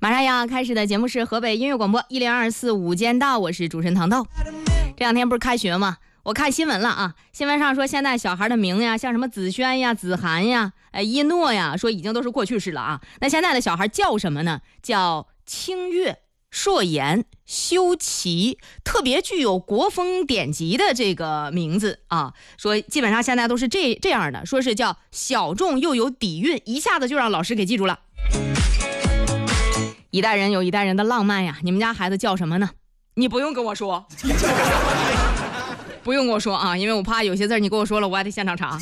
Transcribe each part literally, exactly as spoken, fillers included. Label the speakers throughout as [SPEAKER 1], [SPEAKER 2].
[SPEAKER 1] 马上要开始的节目是河北音乐广播一零二四午间到，我是主持人糖豆。这两天不是开学吗？我看新闻了啊，新闻上说现在小孩的名呀，像什么子轩呀、子涵呀、呃一诺呀，说已经都是过去式了啊。那现在的小孩叫什么呢？叫清月、硕言、修齐，特别具有国风典籍的这个名字啊。说基本上现在都是这这样的，说是叫小众又有底蕴，一下子就让老师给记住了。一代人有一代人的浪漫呀，你们家孩子叫什么呢？你不用跟我说，不用跟我说啊，因为我怕有些字你跟我说了，我还得现场查。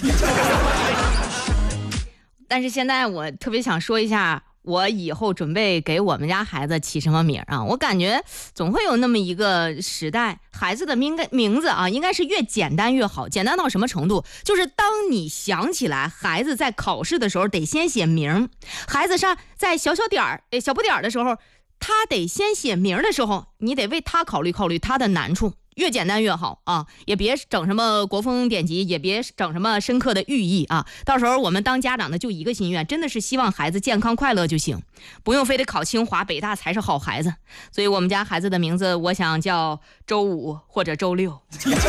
[SPEAKER 1] 但是现在我特别想说一下，我以后准备给我们家孩子起什么名啊？我感觉总会有那么一个时代，孩子的名名字啊，应该是越简单越好。简单到什么程度？就是当你想起来孩子在考试的时候得先写名，孩子上在小小点儿、小不点儿的时候，他得先写名的时候，你得为他考虑考虑他的难处。越简单越好啊，也别整什么国风典籍，也别整什么深刻的寓意啊。到时候我们当家长的就一个心愿，真的是希望孩子健康快乐就行，不用非得考清华北大才是好孩子。所以我们家孩子的名字我想叫周五或者周六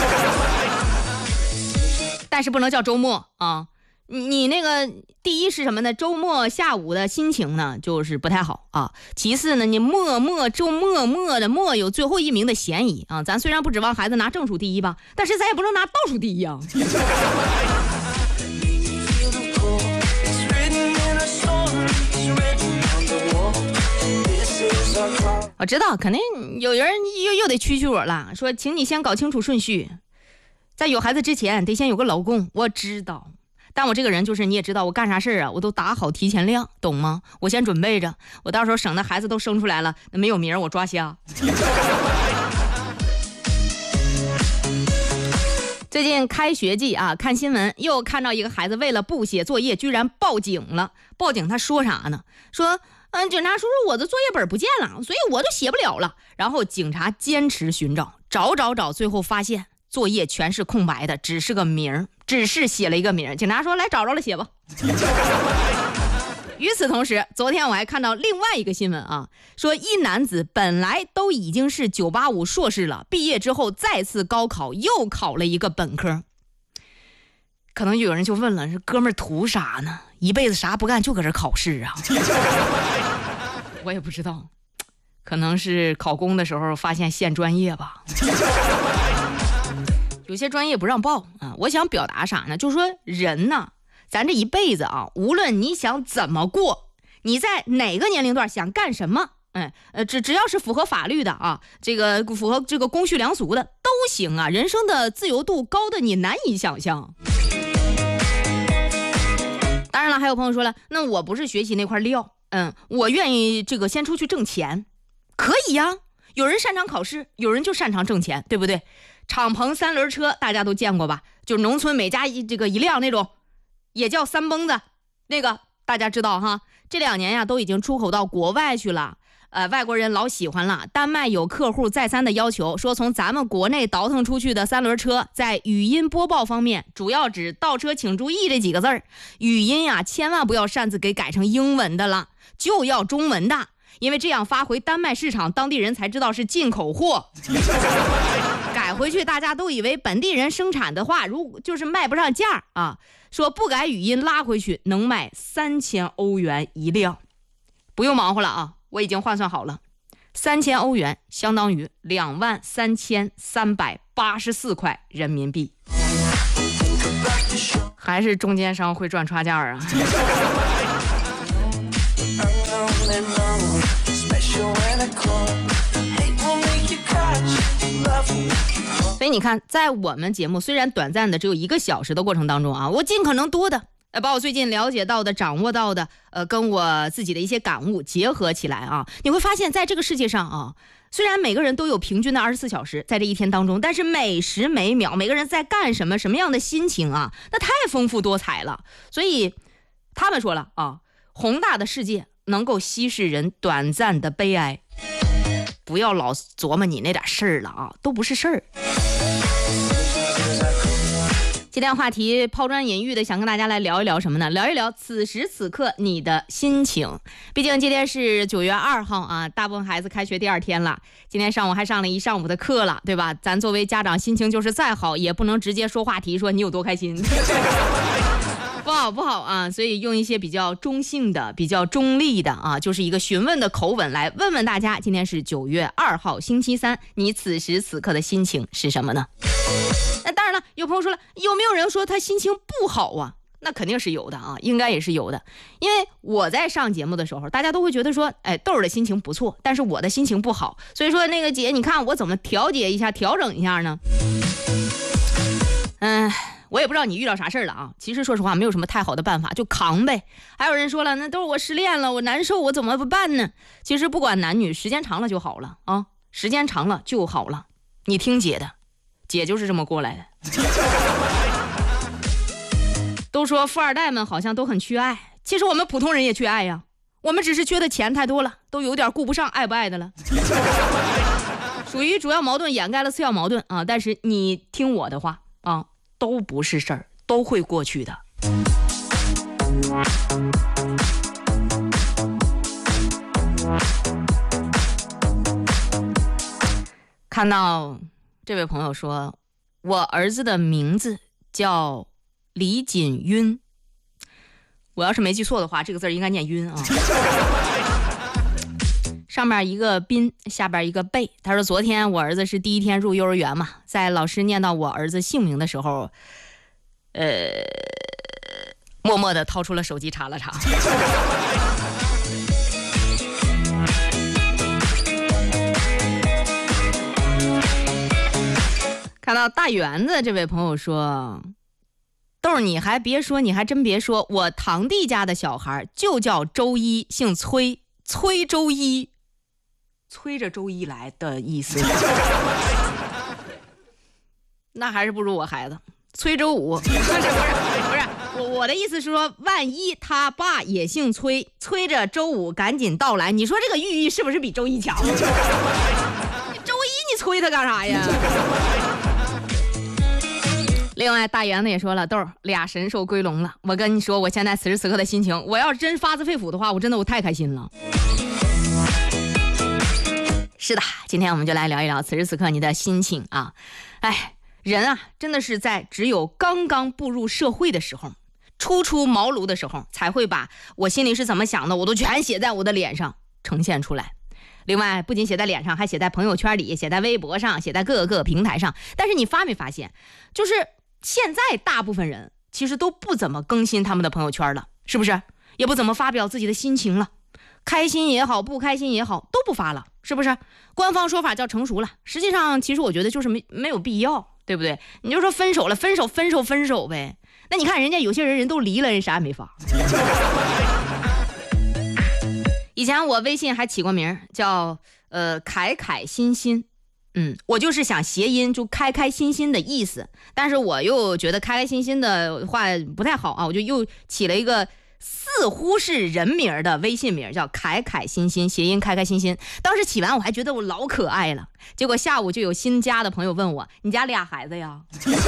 [SPEAKER 1] 但是不能叫周末啊。你那个第一是什么呢？周末下午的心情呢就是不太好啊。其次呢，你默默周默默的默有最后一名的嫌疑啊。咱虽然不指望孩子拿正数第一吧，但是咱也不能拿倒数第一啊。我知道肯定有人又又得蛐蛐我了，说请你先搞清楚顺序，在有孩子之前得先有个老公。我知道，但我这个人就是你也知道，我干啥事啊我都打好提前量，懂吗？我先准备着，我到时候省得孩子都生出来了没有名我抓瞎。最近开学季啊，看新闻又看到一个孩子为了不写作业居然报警了。报警他说啥呢？说嗯，警察叔叔，我的作业本不见了，所以我就写不了了。然后警察坚持寻找，找找找，最后发现作业全是空白的，只是个名，只是写了一个名。警察说来找着了写吧。与此同时，昨天我还看到另外一个新闻啊，说一男子本来都已经是九八五硕士了，毕业之后再次高考又考了一个本科。可能有人就问了，这哥们儿图啥呢？一辈子啥不干就搁这考试啊？我也不知道，可能是考公的时候发现限专业吧。有些专业不让报啊。我想表达啥呢？就是说人呢，咱这一辈子啊，无论你想怎么过，你在哪个年龄段想干什么，哎，呃，只只要是符合法律的啊，这个符合这个公序良俗的都行啊。人生的自由度高的你难以想象。当然了，还有朋友说了，那我不是学习那块料，嗯，我愿意这个先出去挣钱，可以呀。有人擅长考试，有人就擅长挣钱，对不对？敞篷三轮车大家都见过吧？就农村每家一这个一辆那种，也叫三蹦子，那个大家知道哈。这两年呀，都已经出口到国外去了。呃，外国人老喜欢了。丹麦有客户再三的要求，说从咱们国内倒腾出去的三轮车，在语音播报方面，主要指倒车请注意这几个字儿。语音呀，千万不要擅自给改成英文的了，就要中文的，因为这样发回丹麦市场，当地人才知道是进口货。改回去大家都以为本地人生产的话，如果就是卖不上价啊。说不改语音拉回去能卖三千欧元一辆，不用忙活了啊。我已经换算好了，三千欧元相当于两万三千三百八十四块人民币，还是中间商会赚差价啊！所以你看，在我们节目虽然短暂的只有一个小时的过程当中啊，我尽可能多的呃，把我最近了解到的、掌握到的，呃，跟我自己的一些感悟结合起来啊，你会发现在这个世界上啊，虽然每个人都有平均的二十四小时在这一天当中，但是每时每秒每个人在干什么、什么样的心情啊，那太丰富多彩了。所以他们说了啊，宏大的世界能够稀释人短暂的悲哀，不要老琢磨你那点事儿了啊，都不是事儿。 今天话题抛砖引玉的，想跟大家来聊一聊什么呢？聊一聊此时此刻你的心情。毕竟今天是九月二号啊，大部分孩子开学第二天了，今天上午还上了一上午的课了，对吧？咱作为家长，心情就是再好，也不能直接说话题，说你有多开心。不好不好啊，所以用一些比较中性的、比较中立的啊，就是一个询问的口吻来问问大家，今天是九月二号星期三，你此时此刻的心情是什么呢？那当然了，有朋友说了，有没有人说他心情不好啊？那肯定是有的啊，应该也是有的。因为我在上节目的时候，大家都会觉得说，哎，豆儿的心情不错，但是我的心情不好，所以说那个姐，你看我怎么调节一下、调整一下呢？嗯。我也不知道你遇到啥事儿了啊，其实说实话没有什么太好的办法，就扛呗。还有人说了，那都是我失恋了，我难受，我怎么办呢？其实不管男女，时间长了就好了啊，时间长了就好了。你听姐的，姐就是这么过来的。都说富二代们好像都很缺爱，其实我们普通人也缺爱呀，我们只是缺的钱太多了，都有点顾不上爱不爱的了。属于主要矛盾掩盖了次要矛盾啊，但是你听我的话啊，都不是事儿，都会过去的。看到这位朋友说，我儿子的名字叫李锦晕，我要是没记错的话，这个字应该念晕啊。上面一个宾，下边一个贝。他说昨天我儿子是第一天入幼儿园嘛，在老师念到我儿子姓名的时候，呃，默默地掏出了手机查了查。看到大园子这位朋友说，豆儿你还别说，你还真别说，我堂弟家的小孩就叫周一，姓崔，崔周一。催着周一来的意思。那还是不如我孩子崔周五。不是不是不是，我我的意思是说，万一他爸也姓崔，催着周五赶紧到来，你说这个寓意是不是比周一强？周一你催他干啥呀？另外大园子也说了，豆儿俩神兽归笼了，我跟你说我现在此时此刻的心情，我要是真发自肺腑的话，我真的我太开心了。是的，今天我们就来聊一聊此时此刻你的心情啊。哎，人啊真的是在只有刚刚步入社会的时候，初出茅庐的时候，才会把我心里是怎么想的我都全写在我的脸上呈现出来。另外不仅写在脸上，还写在朋友圈里，写在微博上，写在各个平台上。但是你发没发现，就是现在大部分人其实都不怎么更新他们的朋友圈了，是不是？也不怎么发表自己的心情了，开心也好，不开心也好，都不发了，是不是？官方说法叫成熟了，实际上其实我觉得就是没没有必要，对不对？你就说分手了，分手分手分手呗。那你看人家有些人人都离了，人啥也没发。以前我微信还起过名叫呃凯凯欣欣，嗯，我就是想谐音就开开心心的意思，但是我又觉得开开心心的话不太好啊，我就又起了一个似乎是人名的微信名叫凯凯欣欣，谐音开开心心。当时起完我还觉得我老可爱了，结果下午就有新家的朋友问我，你家俩孩子呀？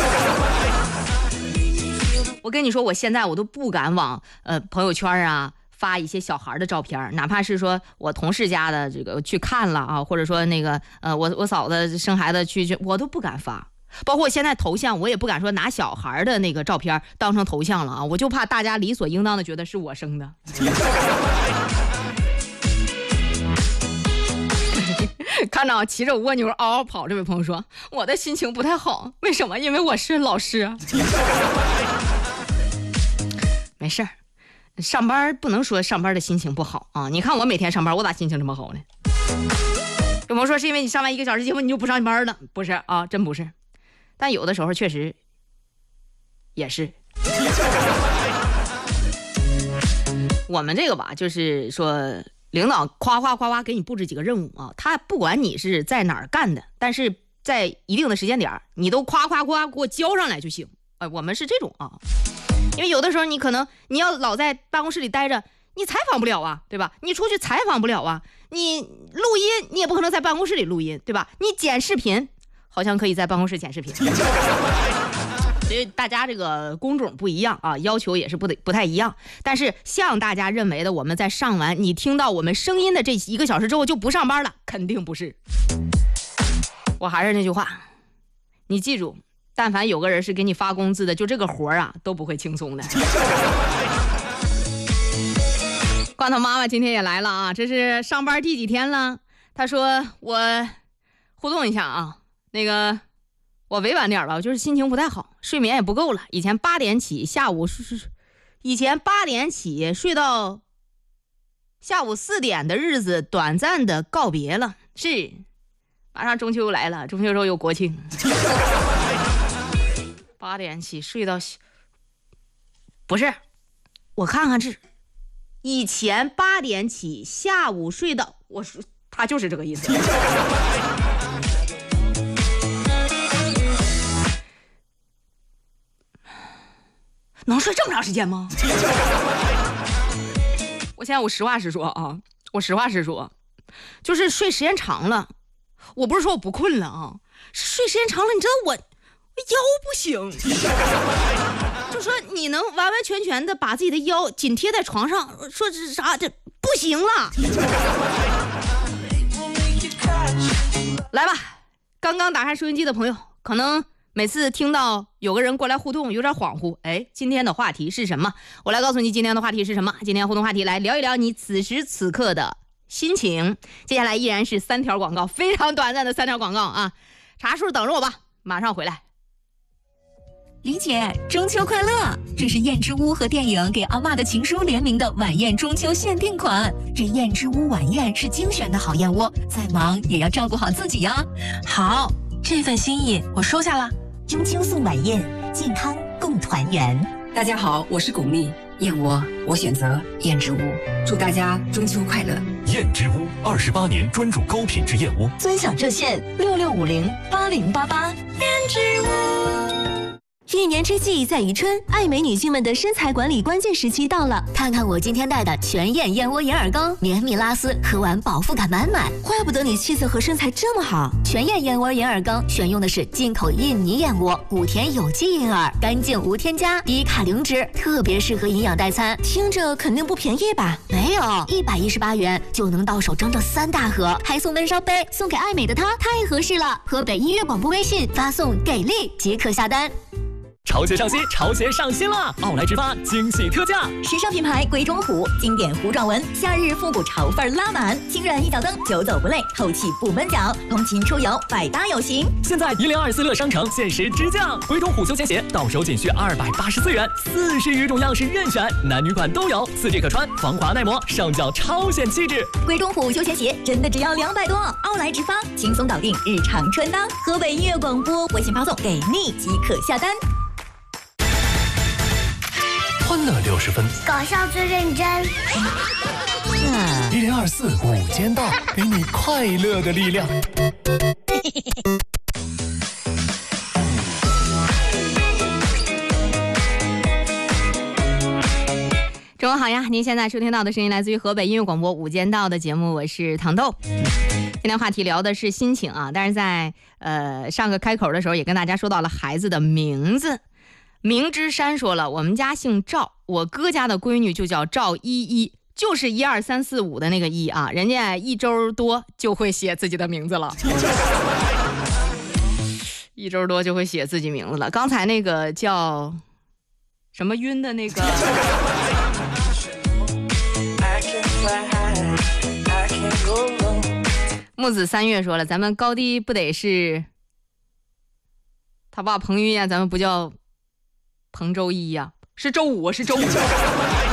[SPEAKER 1] 我跟你说，我现在我都不敢往呃朋友圈啊发一些小孩的照片，哪怕是说我同事家的这个去看了啊，或者说那个呃我我嫂子生孩子去去，我都不敢发。包括现在头像我也不敢说拿小孩的那个照片当成头像了啊，我就怕大家理所应当的觉得是我生的。看到骑着蜗牛嗷嗷跑这位朋友说，我的心情不太好，为什么？因为我是老师。没事儿，上班不能说上班的心情不好啊！你看我每天上班，我咋心情这么好呢？有朋友说是因为你上完一个小时节目你就不上班了，不是啊，真不是。但有的时候确实也是。我们这个吧，就是说领导夸夸夸夸给你布置几个任务啊，他不管你是在哪儿干的，但是在一定的时间点你都夸夸夸给我交上来就行。哎，我们是这种啊。因为有的时候你可能你要老在办公室里待着，你采访不了啊，对吧？你出去采访不了啊，你录音你也不可能在办公室里录音，对吧？你剪视频好像可以在办公室剪视频。 所以大家这个工种不一样啊，要求也是不得不太一样。但是像大家认为的，我们在上完你听到我们声音的这一个小时之后就不上班了，肯定不是。我还是那句话，你记住，但凡有个人是给你发工资的，就这个活啊都不会轻松的。罐头妈妈今天也来了啊，这是上班第几天了？她说我互动一下啊，那个我委婉点吧，我就是心情不太好，睡眠也不够了。以前八点起，下午以前八点起睡到下午四点的日子，短暂的告别了。是，马上中秋来了，中秋时候有国庆。八点起睡到，不是，我看看这。以前八点起，下午睡到，我说他就是这个意思。能睡这么长时间吗？我现在我实话实说啊，我实话实说，就是睡时间长了，我不是说我不困了啊，睡时间长了，你知道我腰不行。就说你能完完全全的把自己的腰紧贴在床上，说这啥这不行了。来吧，刚刚打开收音机的朋友，可能每次听到有个人过来互动有点恍惚，哎，今天的话题是什么？我来告诉你今天的话题是什么。今天互动话题来聊一聊你此时此刻的心情。接下来依然是三条广告，非常短暂的三条广告啊，茶树等着我吧，马上回来。
[SPEAKER 2] 李姐，中秋快乐！这是燕之屋和电影给阿嬷的情书联名的晚宴中秋限定款。这燕之屋晚宴是精选的好燕窝，再忙也要照顾好自己呀。好，这份心意我收下了。
[SPEAKER 3] 中秋送晚宴，健康共团圆。
[SPEAKER 4] 大家好，我是巩俐，燕窝我选择燕之屋，祝大家中秋快乐。
[SPEAKER 5] 燕之屋二十八年专注高品质燕窝，
[SPEAKER 3] 尊享热线六六五零八零八八。燕之屋。一年之计在于春，爱美女性们的身材管理关键时期到了。看看我今天带的全燕燕窝银耳羹，绵密拉丝，喝完饱腹感满满，怪不得你气色和身材这么好。全燕燕窝银耳羹选用的是进口印尼燕窝，谷田有机银耳，干净无添加，低卡零脂，特别适合营养代餐。听着肯定不便宜吧？没有，一百一十八元就能到手整整三大盒，还送闷烧杯，送给爱美的她太合适了。河北音乐广播微信发送给力即可下单。
[SPEAKER 6] 潮鞋上新，潮鞋上新了！奥莱直发惊喜特价，
[SPEAKER 3] 时尚品牌鬼冢虎，经典糊状纹，夏日复古潮范拉满，轻软一脚蹬，久走不累，透气不闷脚，通勤出游百搭有型。
[SPEAKER 6] 现在一零二四乐商城限时直降，鬼冢虎休闲鞋到手仅需二百八十四元，四十余种样式任选，男女款都有，四 G 可穿，防滑耐磨，上脚超显气质。
[SPEAKER 3] 鬼冢虎休闲鞋真的只要两百多，奥莱直发轻松搞定日常穿搭。河北音乐广播微信发送给你即可下单。
[SPEAKER 5] 欢乐六十分，
[SPEAKER 7] 搞笑最认真。
[SPEAKER 5] 一零二四午间到，给你快乐的力量。
[SPEAKER 1] 中午好呀，您现在收听到的声音来自于河北音乐广播午间到的节目，我是糖豆。今天话题聊的是心情啊，但是在呃上个开口的时候也跟大家说到了孩子的名字。明之山说了，我们家姓赵，我哥家的闺女就叫赵依依，就是一二三四五的那个一啊，人家一周多就会写自己的名字了。一周多就会写自己名字了。刚才那个叫什么晕的那个木子三月说了，咱们高低不得是他爸彭于晏，咱们不叫彭周一呀、啊，是周五，是周五。